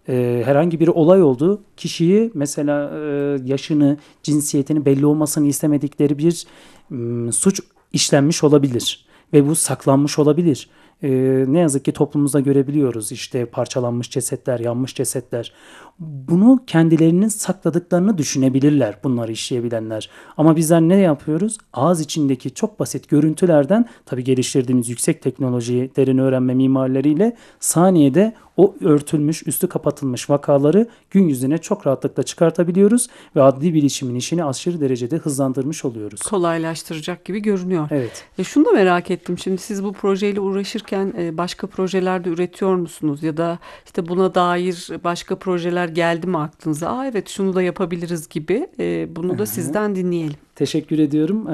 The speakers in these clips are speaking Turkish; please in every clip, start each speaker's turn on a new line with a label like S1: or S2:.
S1: Herhangi bir olay oldu. Kişiyi mesela yaşını, cinsiyetini belli olmasını istemedikleri bir suç işlenmiş olabilir ve bu saklanmış olabilir. Ne yazık ki toplumumuzda görebiliyoruz işte parçalanmış cesetler, yanmış cesetler. Bunu kendilerinin sakladıklarını düşünebilirler bunları işleyebilenler. Ama bizler ne yapıyoruz? Ağız içindeki çok basit görüntülerden tabii geliştirdiğimiz yüksek teknoloji, derin öğrenme mimarileriyle saniyede o örtülmüş, üstü kapatılmış vakaları gün yüzüne çok rahatlıkla çıkartabiliyoruz ve adli bilişimin işini aşırı derecede hızlandırmış oluyoruz.
S2: Kolaylaştıracak gibi görünüyor.
S1: Evet.
S2: Şunu da merak ettim. Şimdi siz bu projeyle uğraşırken başka projelerde üretiyor musunuz? Ya da işte buna dair başka projeler geldi mi aklınıza? Aa evet şunu da yapabiliriz gibi. Bunu da sizden dinleyelim.
S1: Teşekkür ediyorum.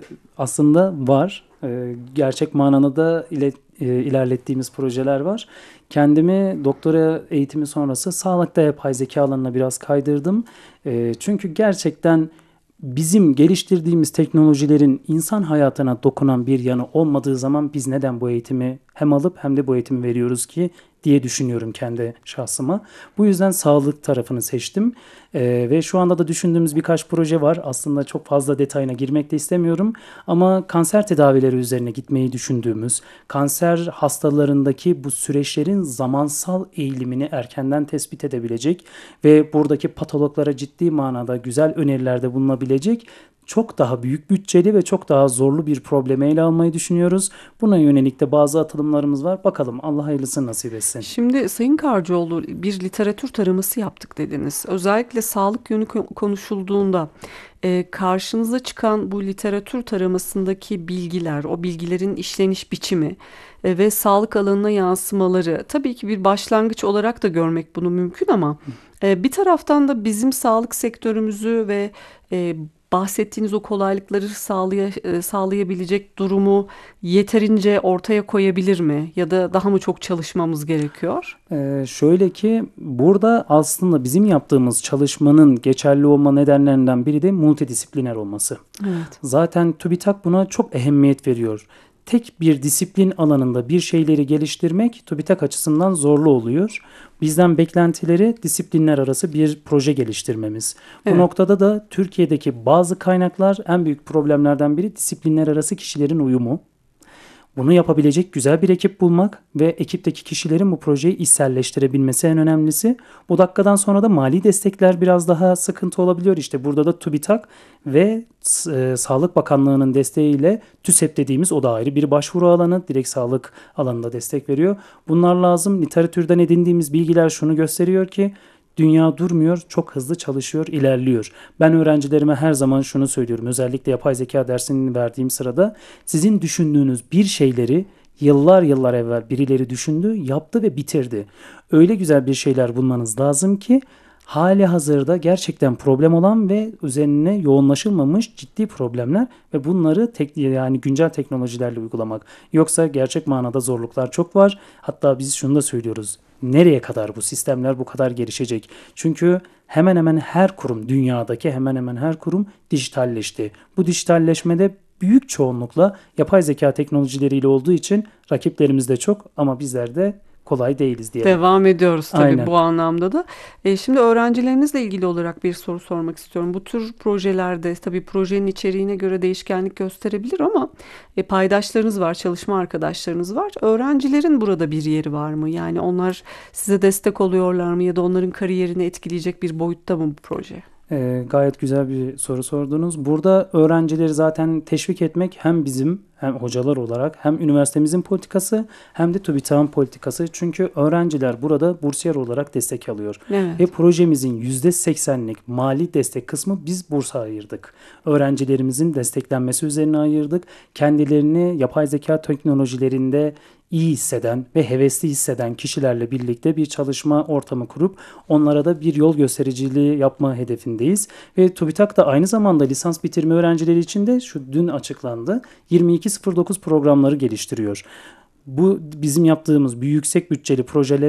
S1: Aslında var. Gerçek manada da ilerlettiğimiz projeler var. Kendimi doktora eğitimi sonrası sağlıkta yapay zeka alanına biraz kaydırdım. Çünkü gerçekten bizim geliştirdiğimiz teknolojilerin insan hayatına dokunan bir yanı olmadığı zaman biz neden bu eğitimi hem alıp hem de bu eğitimi veriyoruz ki diye düşünüyorum kendi şahsıma. Bu yüzden sağlık tarafını seçtim. Ve şu anda da düşündüğümüz birkaç proje var. Aslında çok fazla detayına girmek de istemiyorum. Ama kanser tedavileri üzerine gitmeyi düşündüğümüz, kanser hastalarındaki bu süreçlerin zamansal eğilimini erkenden tespit edebilecek ve buradaki patologlara ciddi manada güzel önerilerde bulunabilecek çok daha büyük bütçeli ve çok daha zorlu bir problemi ele almayı düşünüyoruz. Buna yönelik de bazı atılımlarımız var. Bakalım Allah hayırlısını nasip etsin.
S2: Şimdi Sayın Karcıoğlu bir literatür taraması yaptık dediniz. Özellikle sağlık yönü konuşulduğunda karşınıza çıkan bu literatür taramasındaki bilgiler, o bilgilerin işleniş biçimi ve sağlık alanına yansımaları tabii ki bir başlangıç olarak da görmek bunu mümkün ama bir taraftan da bizim sağlık sektörümüzü ve bahsettiğiniz o kolaylıkları sağlayabilecek durumu yeterince ortaya koyabilir mi? Ya da daha mı çok çalışmamız gerekiyor?
S1: Şöyle ki burada aslında bizim yaptığımız çalışmanın geçerli olma nedenlerinden biri de multidisipliner olması.
S2: Evet.
S1: Zaten TÜBİTAK buna çok ehemmiyet veriyor. Tek bir disiplin alanında bir şeyleri geliştirmek TÜBİTAK açısından zorlu oluyor. Bizden beklentileri disiplinler arası bir proje geliştirmemiz. Bu
S2: Evet.
S1: noktada da Türkiye'deki bazı kaynaklar en büyük problemlerden biri disiplinler arası kişilerin uyumu. Bunu yapabilecek güzel bir ekip bulmak ve ekipteki kişilerin bu projeyi içselleştirebilmesi en önemlisi. Bu dakikadan sonra da mali destekler biraz daha sıkıntı olabiliyor. İşte burada da TÜBİTAK ve Sağlık Bakanlığı'nın desteğiyle TÜSEP dediğimiz o da ayrı bir başvuru alanı. Direkt sağlık alanında destek veriyor. Bunlar lazım. Literatürden edindiğimiz bilgiler şunu gösteriyor ki dünya durmuyor, çok hızlı çalışıyor, ilerliyor. Ben öğrencilerime her zaman şunu söylüyorum. Özellikle yapay zeka dersini verdiğim sırada sizin düşündüğünüz bir şeyleri yıllar yıllar evvel birileri düşündü, yaptı ve bitirdi. Öyle güzel bir şeyler bulmanız lazım ki hali hazırda gerçekten problem olan ve üzerine yoğunlaşılmamış ciddi problemler ve bunları yani güncel teknolojilerle uygulamak. Yoksa gerçek manada zorluklar çok var. Hatta biz şunu da söylüyoruz. Nereye kadar bu sistemler bu kadar gelişecek? Çünkü hemen hemen her kurum, dünyadaki hemen hemen her kurum dijitalleşti. Bu dijitalleşmede büyük çoğunlukla yapay zeka teknolojileriyle olduğu için rakiplerimiz de çok ama bizler de kolay değiliz diyelim.
S2: Devam ediyoruz tabii
S1: Aynen.
S2: bu anlamda da. Şimdi öğrencilerinizle ilgili olarak bir soru sormak istiyorum. Bu tür projelerde tabii projenin içeriğine göre değişkenlik gösterebilir ama paydaşlarınız var, çalışma arkadaşlarınız var. Öğrencilerin burada bir yeri var mı? Yani onlar size destek oluyorlar mı ya da onların kariyerini etkileyecek bir boyutta mı bu proje?
S1: Gayet güzel bir soru sordunuz. Burada öğrencileri zaten teşvik etmek hem bizim hem hocalar olarak hem üniversitemizin politikası hem de TÜBİTAK'ın politikası. Çünkü öğrenciler burada bursiyer olarak destek alıyor.
S2: Evet.
S1: Ve projemizin %80'lik mali destek kısmı biz bursa ayırdık. Öğrencilerimizin desteklenmesi üzerine ayırdık. Kendilerini yapay zeka teknolojilerinde iyi hisseden ve hevesli hisseden kişilerle birlikte bir çalışma ortamı kurup onlara da bir yol göstericiliği yapma hedefindeyiz. Ve TÜBİTAK da aynı zamanda lisans bitirme öğrencileri için de şu dün açıklandı. 2209 programları geliştiriyor. Bu bizim yaptığımız bu yüksek bütçeli projelere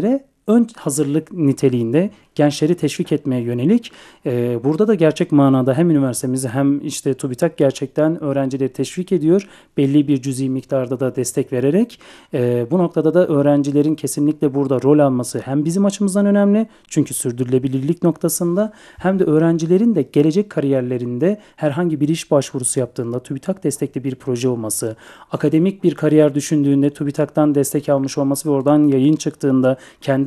S1: ön hazırlık niteliğinde gençleri teşvik etmeye yönelik. Burada da gerçek manada hem üniversitemizi hem işte TÜBİTAK gerçekten öğrencileri teşvik ediyor. Belli bir cüzi miktarda da destek vererek. Bu noktada da öğrencilerin kesinlikle burada rol alması hem bizim açımızdan önemli. Çünkü sürdürülebilirlik noktasında hem de öğrencilerin de gelecek kariyerlerinde herhangi bir iş başvurusu yaptığında TÜBİTAK destekli bir proje olması, akademik bir kariyer düşündüğünde TÜBİTAK'tan destek almış olması ve oradan yayın çıktığında kendi